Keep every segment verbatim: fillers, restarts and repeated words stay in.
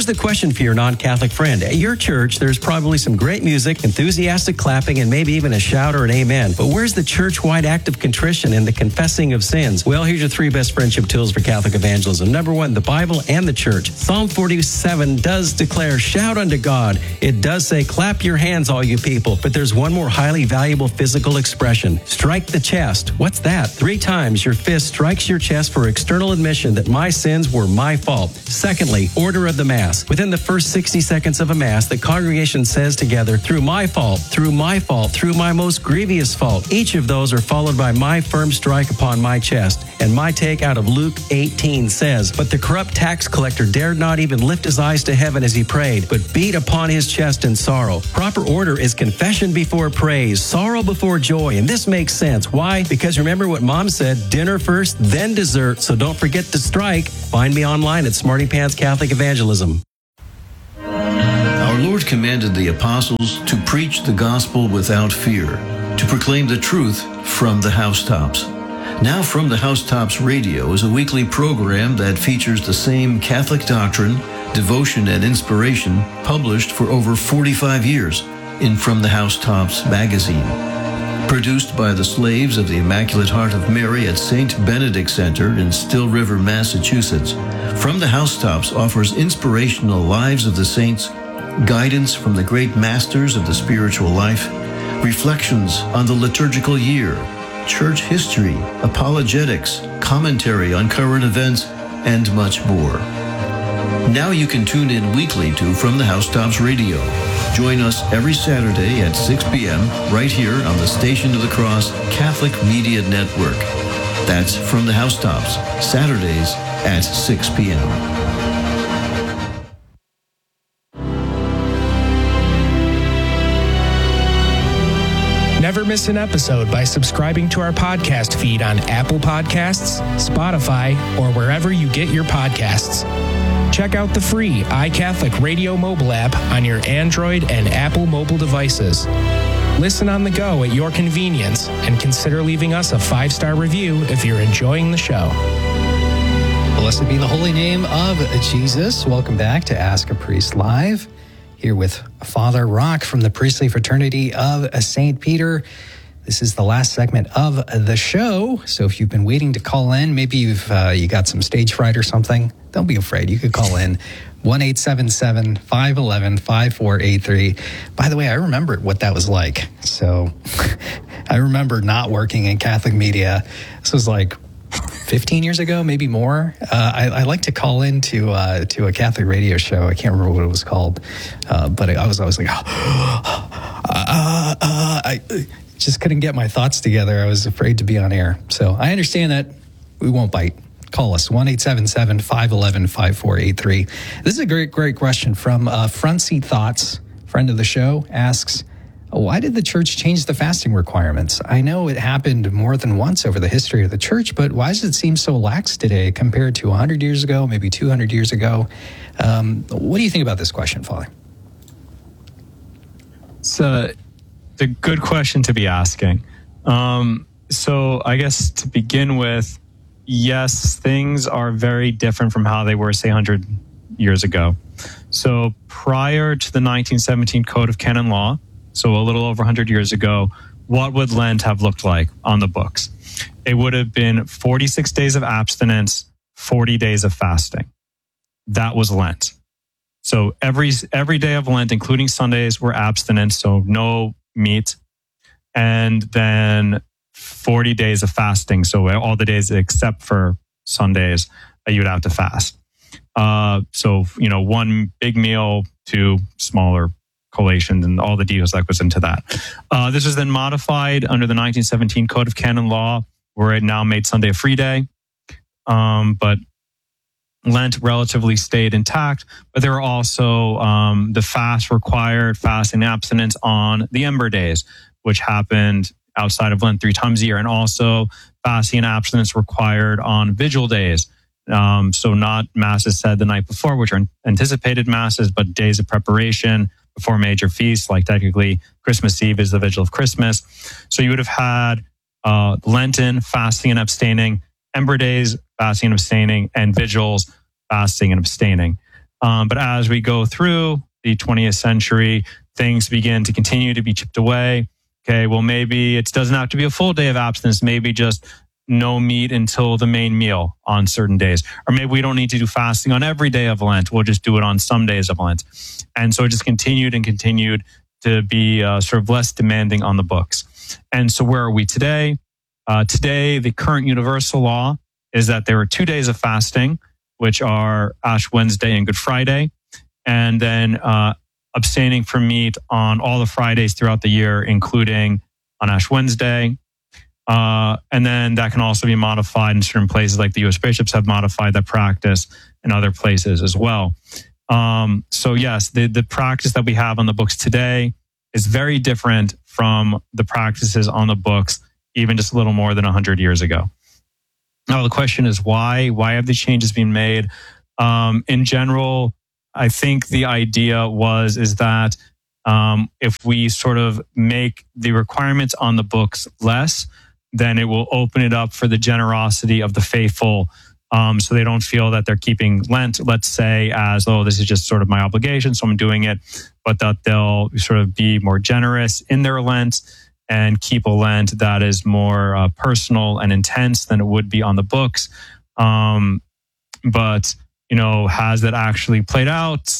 here's the question for your non-Catholic friend. At your church, there's probably some great music, enthusiastic clapping, and maybe even a shout or an amen. But where's the church-wide act of contrition and the confessing of sins? Well, here's your three best friendship tools for Catholic evangelism. Number one, the Bible and the church. Psalm forty-seven does declare, shout unto God. It does say, clap your hands, all you people. But there's one more highly valuable physical expression. Strike the chest. What's that? Three times your fist strikes your chest for external admission that my sins were my fault. Secondly, order of the Mass. Within the first sixty seconds of a Mass, the congregation says together, through my fault, through my fault, through my most grievous fault. Each of those are followed by my firm strike upon my chest. And my take out of Luke eighteen says, but the corrupt tax collector dared not even lift his eyes to heaven as he prayed, but beat upon his chest in sorrow. Proper order is confession before praise, sorrow before joy. And this makes sense. Why? Because remember what Mom said, dinner first, then dessert. So don't forget to strike. Find me online at Smarty Pants Catholic Evangelism. Our Lord commanded the apostles to preach the gospel without fear, to proclaim the truth from the housetops. Now From the Housetops Radio is a weekly program that features the same Catholic doctrine, devotion, and inspiration published for over forty-five years in From the Housetops magazine. Produced by the slaves of the Immaculate Heart of Mary at Saint Benedict Center in Still River, Massachusetts, From the Housetops offers inspirational lives of the saints, guidance from the great masters of the spiritual life, reflections on the liturgical year, church history, apologetics, commentary on current events, and much more. Now you can tune in weekly to From the Housetops Radio. Join us every Saturday at six p.m. right here on the Station of the Cross Catholic Media Network. That's From the Housetops, Saturdays at six p.m. Never miss an episode by subscribing to our podcast feed on Apple Podcasts, Spotify, or wherever you get your podcasts. Check out the free iCatholic Radio mobile app on your Android and Apple mobile devices. Listen on the go at your convenience and consider leaving us a five-star review if you're enjoying the show. Blessed be the holy name of Jesus. Welcome back to Ask a Priest Live. Here with Father Rock from the Priestly Fraternity of Saint Peter. This is the last segment of the show. So if you've been waiting to call in, maybe you've uh, you got some stage fright or something, don't be afraid. You could call in one eight seven seven, five one one, five four eight three. By the way, I remember what that was like. So I remember not working in Catholic media. This was like fifteen years ago, maybe more. Uh, I, I like to call in to, uh, to a Catholic radio show. I can't remember what it was called. Uh, but I was always like, uh, uh, I just couldn't get my thoughts together. I was afraid to be on air. So I understand that. We won't bite. Call us, one eight seven seven, five one one, five four eight three. This is a great, great question from uh, Front Seat Thoughts, friend of the show, asks, why did the church change the fasting requirements? I know it happened more than once over the history of the church, but why does it seem so lax today compared to one hundred years ago, maybe two hundred years ago? Um, what do you think about this question, Father? It's a, a good question to be asking. Um, so I guess to begin with, yes, things are very different from how they were, say, one hundred years ago. So prior to the nineteen seventeen Code of Canon Law, so a little over one hundred years ago, what would Lent have looked like on the books? It would have been forty-six days of abstinence, forty days of fasting. That was Lent. So every every day of Lent, including Sundays, were abstinent, so no meat. And then forty days of fasting, so all the days except for Sundays, you would have to fast. Uh, so, you know, one big meal, two smaller collations, and all the details that goes into that. Uh, this was then modified under the nineteen seventeen Code of Canon Law, where it now made Sunday a free day. Um, but Lent relatively stayed intact, but there were also um, the fast required fasting and abstinence on the Ember Days, which happened outside of Lent three times a year, and also fasting and abstinence required on Vigil days. Um, so not masses said the night before, which are anticipated masses, but days of preparation before major feasts, like technically Christmas Eve is the Vigil of Christmas. So you would have had uh, Lenten, fasting and abstaining, Ember Days, fasting and abstaining, and Vigils, fasting and abstaining. Um, but as we go through the twentieth century, things begin to continue to be chipped away. Okay, well, maybe it doesn't have to be a full day of abstinence, maybe just no meat until the main meal on certain days. Or maybe we don't need to do fasting on every day of Lent. We'll just do it on some days of Lent. And so it just continued and continued to be uh, sort of less demanding on the books. And so where are we today? Uh, today, the current universal law is that there are two days of fasting, which are Ash Wednesday and Good Friday, and then uh, abstaining from meat on all the Fridays throughout the year, including on Ash Wednesday. Uh, and then that can also be modified in certain places, like the U S bishops have modified that practice in other places as well. Um, so yes, the, the practice that we have on the books today is very different from the practices on the books even just a little more than one hundred years ago. Now, the question is why? Why have these changes been made? Um, in general, I think the idea was is that um, if we sort of make the requirements on the books less, then it will open it up for the generosity of the faithful, um, so they don't feel that they're keeping Lent, let's say, as, oh, this is just sort of my obligation, so I'm doing it, but that they'll sort of be more generous in their Lent and keep a Lent that is more uh, personal and intense than it would be on the books. Um, but, you know, has that actually played out?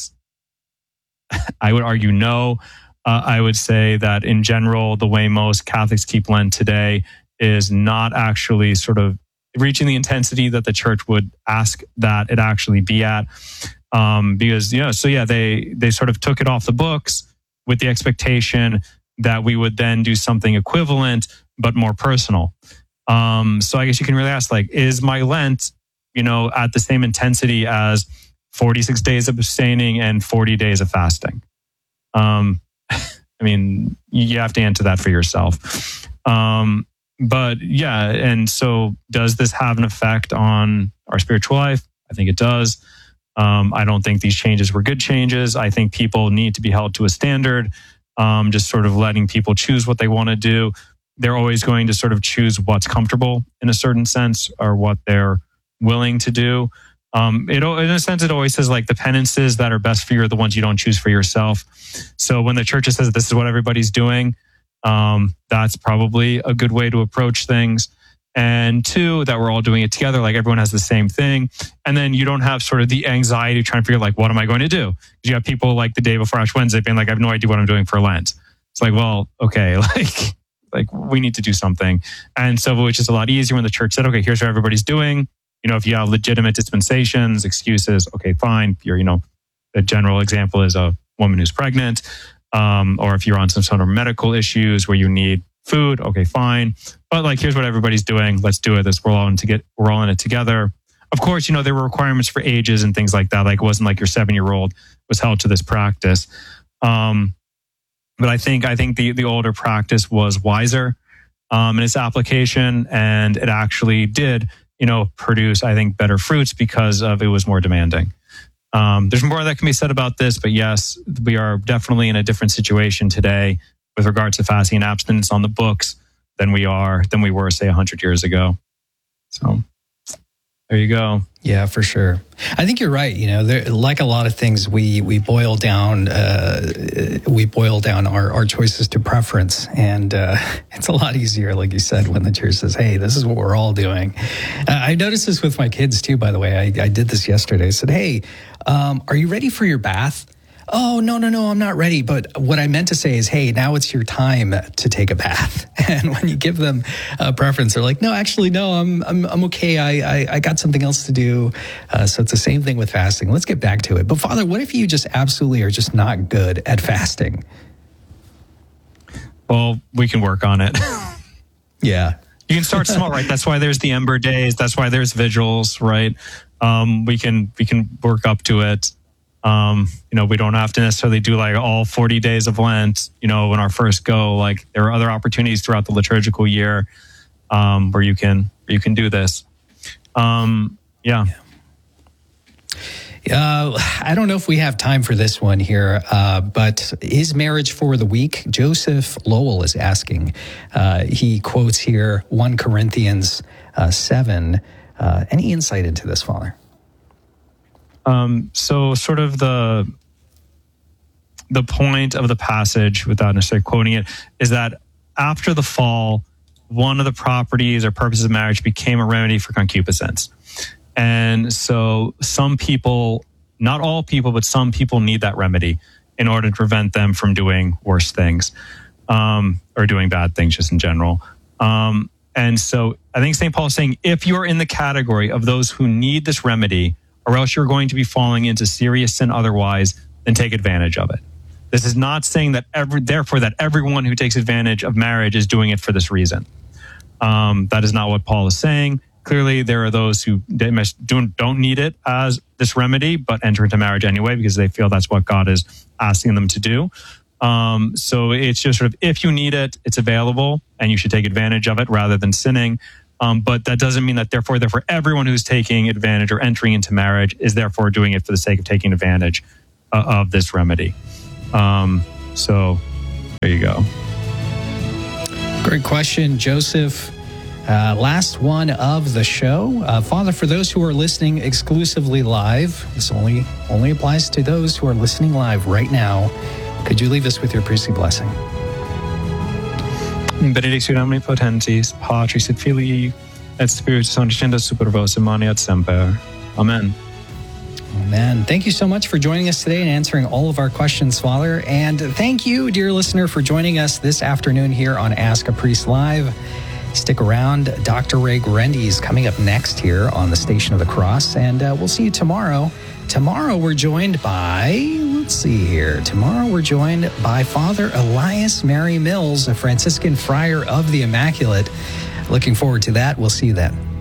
I would argue no. Uh, I would say that in general, the way most Catholics keep Lent today is not actually sort of reaching the intensity that the church would ask that it actually be at. Um, because, you know, so yeah, they, they sort of took it off the books with the expectation that we would then do something equivalent, but more personal. Um, so I guess you can really ask, like, is my Lent, you know, at the same intensity as forty-six days of abstaining and forty days of fasting? Um, I mean, you have to answer that for yourself. Um, But yeah, and so does this have an effect on our spiritual life? I think it does. Um, I don't think these changes were good changes. I think people need to be held to a standard, um, just sort of letting people choose what they want to do. They're always going to sort of choose what's comfortable in a certain sense or what they're willing to do. Um, it, in a sense, it always says like the penances that are best for you are the ones you don't choose for yourself. So when the church says this is what everybody's doing, Um, that's probably a good way to approach things. And two, that we're all doing it together, like everyone has the same thing. And then you don't have sort of the anxiety trying to figure like, what am I going to do? Because you have people like the day before Ash Wednesday being like, I have no idea what I'm doing for Lent. It's like, well, okay, like, like we need to do something. And so, which is a lot easier when the church said, okay, here's what everybody's doing. You know, if you have legitimate dispensations, excuses, okay, fine. You're, you know, the general example is a woman who's pregnant. Um, or if you're on some sort of medical issues where you need food, okay, fine. But like, here's what everybody's doing. Let's do it. This we're all in to get. We're all in it together. Of course, you know there were requirements for ages and things like that. Like it wasn't like your seven-year-old was held to this practice. Um, but I think I think the the older practice was wiser um, in its application, and it actually did, you know, produce I think better fruits because of it was more demanding. Um, there's more that can be said about this, but yes, we are definitely in a different situation today with regards to fasting and abstinence on the books than we are than we were, say, one hundred years ago. So there you go. Yeah, for sure. I think you're right. You know, there, like a lot of things, we we boil down uh, we boil down our, our choices to preference, and uh, it's a lot easier, like you said, when the church says, "Hey, this is what we're all doing." Uh, I noticed this with my kids too. By the way, I, I did this yesterday. I said, "Hey, um, are you ready for your bath?" Oh, no, no, no, I'm not ready. But what I meant to say is, hey, now it's your time to take a bath. And when you give them a preference, they're like, no, actually, no, I'm I'm, I'm okay. I, I I got something else to do. Uh, so it's the same thing with fasting. Let's get back to it. But Father, what if you just absolutely are just not good at fasting? Well, we can work on it. Yeah. You can start small, right? That's why there's the Ember Days. That's why there's vigils, right? Um, we can we can work up to it. Um, you know, we don't have to necessarily do like all forty days of Lent, you know, when our first go. Like there are other opportunities throughout the liturgical year um, where you can where you can do this. Um, yeah. Uh, I don't know if we have time for this one here, uh, but is marriage for the weak? Joseph Lowell is asking. Uh, he quotes here First Corinthians uh, seven. Uh, any insight into this, Father? Um, so sort of the the point of the passage, without necessarily quoting it, is that after the fall, one of the properties or purposes of marriage became a remedy for concupiscence. And so some people, not all people, but some people need that remedy in order to prevent them from doing worse things, um, or doing bad things just in general. Um, and so I think Saint Paul is saying, if you're in the category of those who need this remedy, or else you're going to be falling into serious sin otherwise, then take advantage of it. This is not saying that every, therefore that everyone who takes advantage of marriage is doing it for this reason. Um, that is not what Paul is saying. Clearly, there are those who don't need it as this remedy, but enter into marriage anyway because they feel that's what God is asking them to do. Um, so it's just sort of, if you need it, it's available, and you should take advantage of it rather than sinning. Um, but that doesn't mean that therefore, therefore, everyone who's taking advantage or entering into marriage is therefore doing it for the sake of taking advantage uh, of this remedy. Um, so there you go. Great question, Joseph. Uh, last one of the show. Uh, Father, for those who are listening exclusively live, this only only applies to those who are listening live right now. Could you leave us with your priestly blessing? Benedictio omnipotentis, Patris et Filii, et Spiritus Sancti, super vos et semper. Amen. Amen. Thank you so much for joining us today and answering all of our questions, Father. And thank you, dear listener, for joining us this afternoon here on Ask a Priest Live. Stick around. Doctor Ray Guarendi is coming up next here on the Station of the Cross, and uh, we'll see you tomorrow. Tomorrow we're joined by, let's see here, tomorrow we're joined by Father Elias Mary Mills, a Franciscan friar of the Immaculate. Looking forward to that. We'll see you then.